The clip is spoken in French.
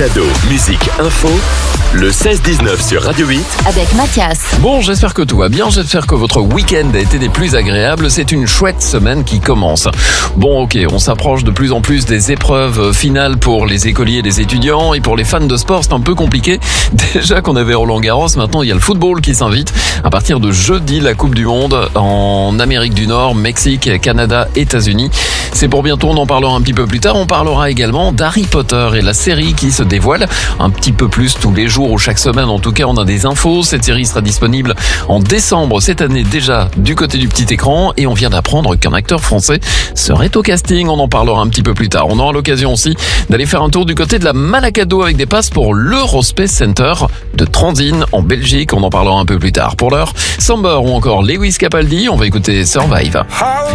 cadeaux, musique, info, le 16-19 sur Radio 8. Avec Mathias. Bon, j'espère que tout va bien, j'espère que votre week-end a été des plus agréables. C'est une chouette semaine qui commence. Bon, ok, on s'approche de plus en plus des épreuves finales pour les écoliers et les étudiants. Et pour les fans de sport, c'est un peu compliqué. Déjà qu'on avait Roland-Garros, maintenant il y a le football qui s'invite. À partir de jeudi, la Coupe du Monde en Amérique du Nord, Mexique, Canada, États-Unis. C'est pour bientôt, on en parlera un petit peu plus tard. On parlera également d'Harry Potter et la série qui se dévoile un petit peu plus tous les jours ou chaque semaine. En tout cas, on a des infos. Cette série sera disponible en décembre cette année déjà du côté du petit écran. Et on vient d'apprendre qu'un acteur français serait au casting. On en parlera un petit peu plus tard. On aura l'occasion aussi d'aller faire un tour du côté de la Malacado avec des passes pour l'Eurospace Center de Trandine en Belgique. On en parlera un peu plus tard. Pour l'heure, Samber ou encore Lewis Capaldi. On va écouter Survive.